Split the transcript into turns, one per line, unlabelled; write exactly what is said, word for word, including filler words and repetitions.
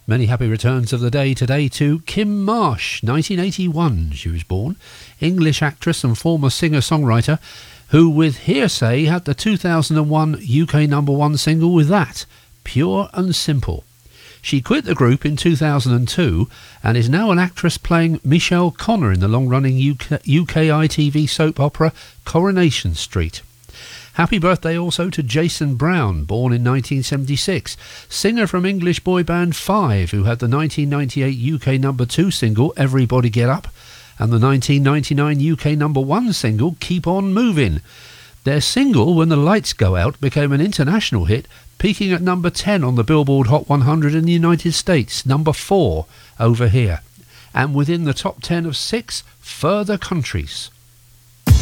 Many happy returns of the day today to Kim Marsh, nineteen eighty-one she was born, English actress and former singer-songwriter, who with Hearsay had the two thousand one U K number one single with that, Pure and Simple. She quit the group in two thousand two and is now an actress playing Michelle Connor in the long-running U K, U K I T V soap opera Coronation Street. Happy birthday also to Jason Brown, born in nineteen seventy-six, singer from English boy band Five, who had the nineteen ninety-eight U K number two single Everybody Get Up and the nineteen ninety-nine U K number one single Keep On Moving. Their single When the Lights Go Out became an international hit, peaking at number ten on the Billboard Hot one hundred in the United States, number four over here, and within the top ten of six further countries.